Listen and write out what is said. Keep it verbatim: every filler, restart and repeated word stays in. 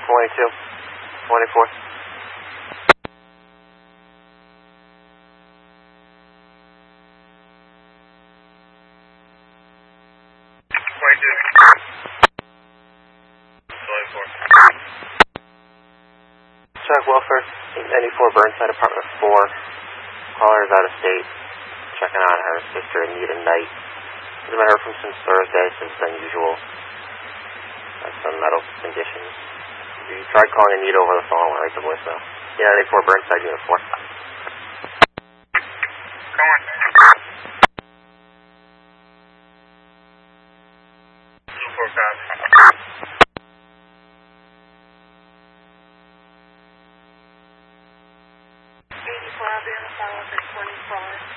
twenty-two, twenty-four. twenty-two. twenty-four. Chuck Welfare, eight ninety-four Burnside, apartment four. Caller is out of state, checking on her sister Anita Knight. Hasn't been heard from since Thursday, since unusual. Has some medical conditions. You tried calling Anita over the phone, went right to voicemail. eight ninety-four Burnside, unit four. Come on, man. two four copy. eighty-four, I'll be on the follow-up at twenty-four.